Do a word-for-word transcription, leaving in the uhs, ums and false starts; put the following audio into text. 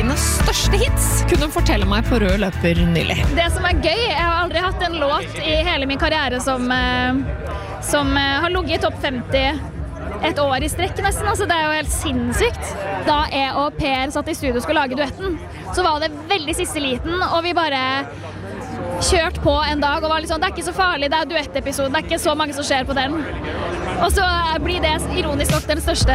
dine største hits, kunne du fortelle meg på rød løper nylig. Det som er gøy, jeg har aldri hatt en låt i hele min karriere som, som har ligget i topp femti et år i strekk nesten, altså det er jo helt sinnssykt. Da jeg og Per satt i studio og skulle lage duetten, så var det veldig siste liten, og vi bare kjørt på en dag og var litt sånn, det er ikke så farlig, det er duettepisoden, det er ikke så mange som skjer på den. Og så blir det ironisk nok den største